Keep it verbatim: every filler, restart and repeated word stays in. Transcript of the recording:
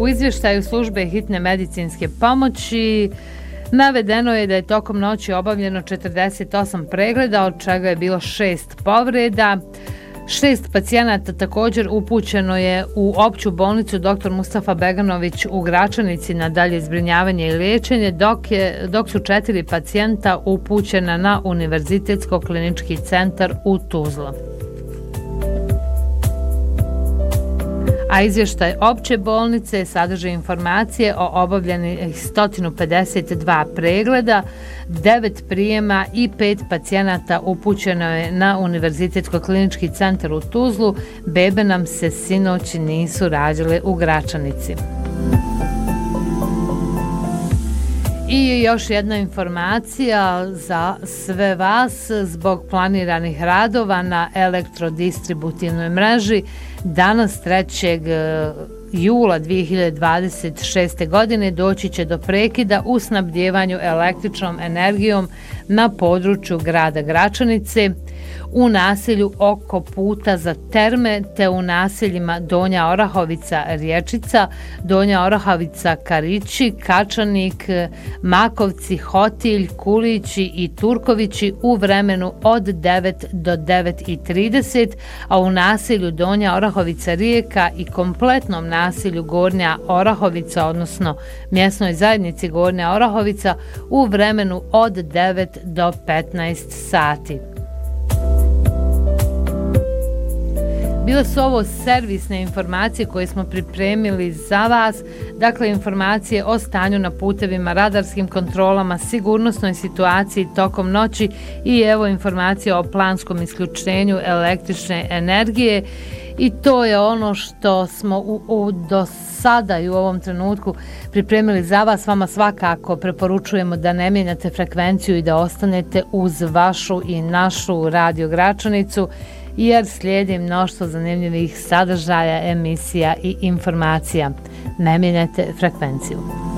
U izvještaju službe hitne medicinske pomoći navedeno je da je tokom noći obavljeno četrdeset osam pregleda, od čega je bilo šest povreda. Šest pacijenata također upućeno je u opću bolnicu doktor Mustafa Beganović u Gračanici na dalje zbrinjavanje i liječenje, dok, je, dok su četiri pacijenta upućena na Univerzitetsko-klinički centar u Tuzlu. A izvještaj opće bolnice sadrži informacije o obavljenih sto pedeset dva pregleda, devet prijema i pet pacijenata upućeno je na Univerzitetsko-klinički centar u Tuzlu. Bebe nam se sinoć nisu rađale u Gračanici. I još jedna informacija za sve vas zbog planiranih radova na elektrodistributivnoj mreži. Danas trećeg jula dvije hiljade dvadeset šeste. godine doći će do prekida u snabdjevanju električnom energijom na području grada Gračanice, u naselju oko puta za terme te u naseljima Donja Orahovica Rječica, Donja Orahovica Karići, Kačanik, Makovci, Hotilj, Kulići i Turkovići u vremenu od devet do devet i trideset, a u naselju Donja Orahovica Rijeka i kompletnom naselju Gornja Orahovica, odnosno mjesnoj zajednici Gornja Orahovica u vremenu od devet do petnaest sati. Bile su ovo servisne informacije koje smo pripremili za vas, dakle informacije o stanju na putevima, radarskim kontrolama, sigurnosnoj situaciji tokom noći i evo informacije o planskom isključenju električne energije. I to je ono što smo u, u, do sada i u ovom trenutku pripremili za vas. Vama svakako preporučujemo da ne mijenjate frekvenciju i da ostanete uz vašu i našu radio Gračanicu, jer slijedi mnoštvo zanimljivih sadržaja, emisija i informacija. Ne mijenjajte frekvenciju.